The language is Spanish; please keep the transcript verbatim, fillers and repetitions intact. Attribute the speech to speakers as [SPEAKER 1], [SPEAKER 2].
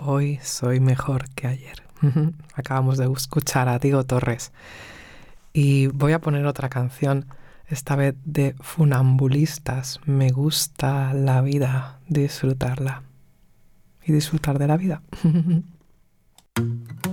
[SPEAKER 1] Hoy soy mejor que ayer. Acabamos de escuchar a Diego Torres. Y voy a poner otra canción, esta vez de Funambulistas. Me gusta la vida, disfrutarla. Y disfrutar de la vida.